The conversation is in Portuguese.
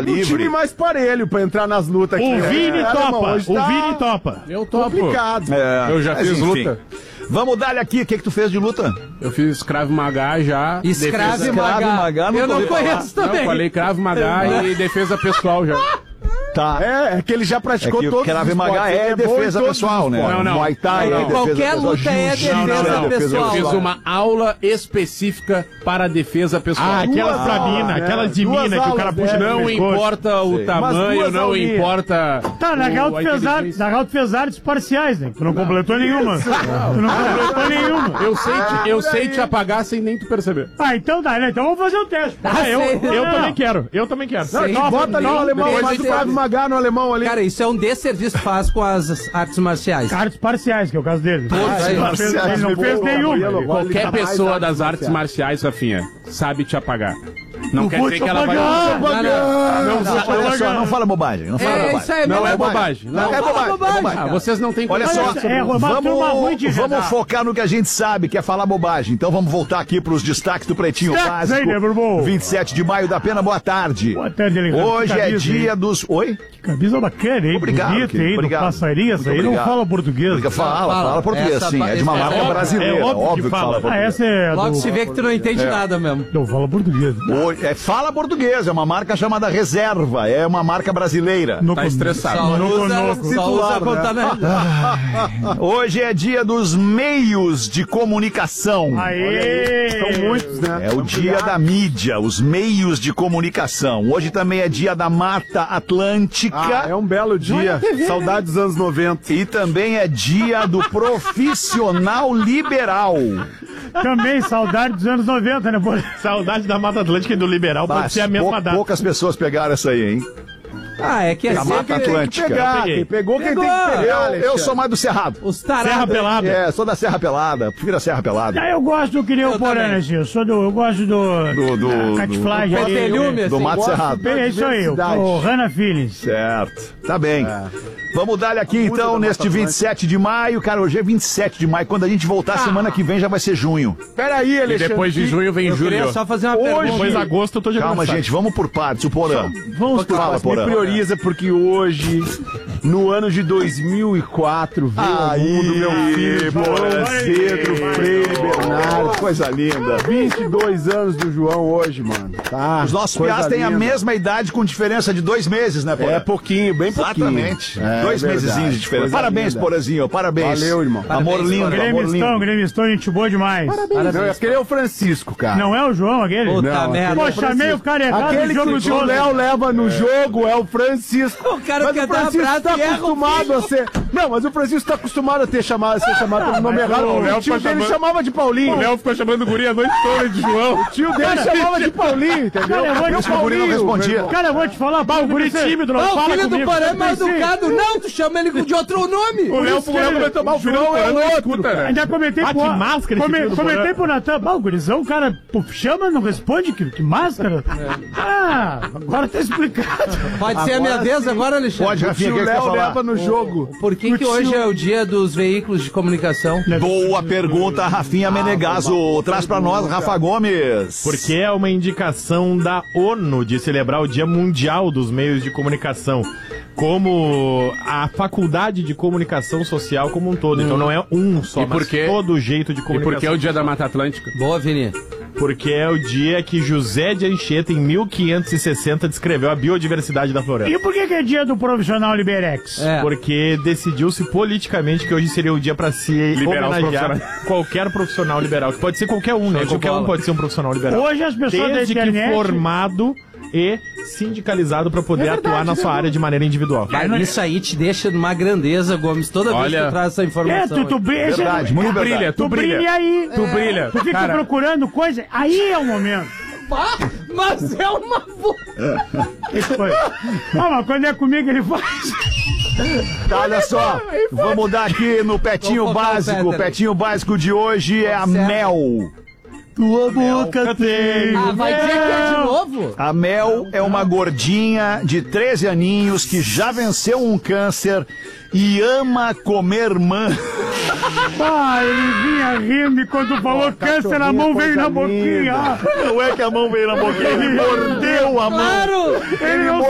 livre. time mais parelho pra entrar nas lutas aqui. O Vini topa, tá o Vini topa. Eu topo. complicado. Eu já mas fiz enfim. luta. Vamos dar-lhe aqui. O que tu fez de luta? Eu fiz Krav Maga já. Escrave defesa- Maga. Eu não conheço Não, também. eu falei Krav Maga e defesa pessoal já. Tá. É que ele já praticou É que o todos Krav os Maga esportes, é ele bom em defesa todos os pessoal, né? esportes. Não. Muay Thai Não, é não. defesa Qualquer pessoal. luta é Jiu-jitsu defesa pessoal. Eu fiz uma aula específica para defesa pessoal. Ah, aquelas Duas pra aulas, mina, né? aquelas de Duas mina que o cara aulas, puxa no Não pescoço. importa o tamanho, duas não aulinhas. importa. Tá, na real, a inteligência. tu fez artes parciais, né? Tu não completou nenhuma. Tu não completou nenhuma. Eu sei te apagar sem nem tu perceber. Ah, então dá, né? Então vamos fazer um teste. Eu também quero, eu também quero. Não, Sim. bota ali no alemão, Depois faz o a gente Krav Maga no alemão ali. Cara, isso é um desserviço que faz com as artes marciais. Artes parciais, que é o caso dele. aí. Ele não fez nenhuma. Qualquer pessoa das artes marciais, Rafinha, sabe te apagar. Não quer dizer que ela vai... Olha só, não fala bobagem. Não fala É, bobagem. isso aí Não mesmo. é bobagem. Não, é bobagem. Ah, vocês não têm Olha só, É, uma turma ruim de vamos redar. focar no que a gente sabe, que é falar bobagem. Então vamos voltar aqui para os destaques do Pretinho Destaques aí, né, meu Básico. irmão? 27 de maio da Pena, boa tarde. Boa tarde, Alejandro. Hoje Que é camisa, dia hein? dos... Oi? Camisa bacana, hein? Obrigado, Bonita, querido, hein? Do obrigado. passarinho, essa aí Muito não obrigado. fala português. Fala português, Essa- sim. É de uma essa- marca é brasileira. óbvio que fala. Ah, português. essa é a Logo do... se vê que tu não entende nada mesmo. Não fala português. Fala português, é uma marca chamada Reserva, é uma marca brasileira. No Tá estressado. Só No usa, conoco. só usa quando tá na... Hoje é dia dos meios de comunicação. Aê! São muitos, né? É o dia da mídia, os meios de comunicação. Hoje também é dia da Mata Atlântica. Ah, é um belo dia. Saudades dos anos 90. E também é dia do profissional liberal. Também, saudade dos anos 90, né? pô? Saudade da Mata Atlântica e do Liberal pode ser a mesma data. Poucas pessoas pegaram essa aí, hein? Ah, é que é Da Mata sempre Atlântica. Pegar, peguei. quem pegou, quem tem que Pegou. pegar, Eu sou mais do Cerrado. os Serra tarados. Pelada. É, sou da Serra Pelada. Prefiro a Serra Pelada. Ah, eu gosto do que nem o Eu Porã, também. assim. Eu gosto do do catiflagem ali. Petelhume, do assim. Mato Cerrado. É isso aí, o Hannah Phillips. Certo. Tá bem. Vamos dar-lhe aqui então, neste 27 de maio. Cara, hoje é 27 de maio. Quando a gente voltar, semana que vem já vai ser junho. Peraí, E Alexandre. depois de junho vem Eu queria julho. só fazer uma pergunta. Depois de agosto eu tô de Calma, aniversário. gente, vamos por partes. O Porã. Vamos Fala, Me Porã. prioriza porque hoje, no ano de 2004, veio ao mundo meu filho, João Pedro Freire Bernardo. Coisa linda. 22 anos do João hoje, mano. Tá, Os nossos coisa piás têm a linda. mesma idade com diferença de 2 meses, né, Porã? É pouquinho, bem pouquinho. Exatamente. É, 2 verdade. mesezinhos de diferença. Coisa Parabéns, linda. Porazinho. Parabéns. Valeu, irmão. Amor Parabéns, lindo, Porã. amor lindo. Gremistão, gente boa demais. Não, aquele é o Francisco, cara. Não é o João, aquele? Puta Não, merda. Pô, chamei o cara errado Aquele no que jogo o todo. Léo leva no jogo é o Francisco. O cara Mas quer o dar Francisco abraço tá e erra o acostumado a ser... Não, mas o Francisco tá acostumado a ser chamado pelo nome errado. o Léo O tio ficou dele chamando- chamava de Paulinho. O Léo ficou chamando o guri a noite toda de João. O tio dele chamava de Paulinho, entendeu? Cara, eu vou te Meu falar, o guri não Paulinho, respondia. meu irmão. Cara, eu vou te falar, o guri tímido, não Não, o fala filho do comigo. Porã é mal educado. Não, tu chama ele de outro nome. O Léo isso que ele- vai tomar o João é não outro, escuta, né? Ainda comentei Ah, que máscara esse filho do comentei Porã. pro Natan, o gurizão, o cara pô, chama, não responde, que máscara? Ah, agora tá explicado. Pode ser a minha vez agora, Alexandre? Pode, O Rafinha, tio o que você quer Léo falar? leva no jogo. Por que hoje é o dia dos veículos de comunicação? Boa pergunta, Rafinha Menegaso. Traz pra nós, Rafa Gomes. Porque é uma indicação da ONU de celebrar o Dia Mundial dos Meios de Comunicação como a faculdade de comunicação social como um todo. Então não é um só, E por mas quê? todo jeito de E comunicação. por que é o dia da Mata Atlântica? Boa, Vini. Porque é o dia que José de Anchieta, em 1560, descreveu a biodiversidade da floresta. E por que é dia do profissional Liberex? É. Porque decidiu-se politicamente que hoje seria o dia para se Liberar os homenagear qualquer profissional liberal, que pode ser qualquer um, né? de Qualquer bola. um pode ser um profissional liberal. Hoje as pessoas Desde da internet... que formado e sindicalizado para poder atuar na sua área de maneira individual. Cara, isso aí te deixa numa grandeza, Gomes, toda vez que Olha- tu traz essa É, informação. tu brilha. Verdade, muito verdade. Tu brilha aí. Tu brilha. Tu fica Cara, procurando coisa, aí é o momento. Mas é uma... Isso foi. Ah, mas quando é comigo ele faz. Tá, olha só, vamos dar aqui no Petinho Vamos focar o Básico. O Peter. Petinho Básico de hoje é a Certo. mel. Tua boca tem. Ah, vai dizer que é de novo? A Mel é uma gordinha de 13 aninhos que já venceu um câncer e ama comer Ah, ele vinha rindo e quando falou câncer, a mão veio na boquinha. Não é que a mão veio na boquinha, ele mordeu a mão. Claro! Ele não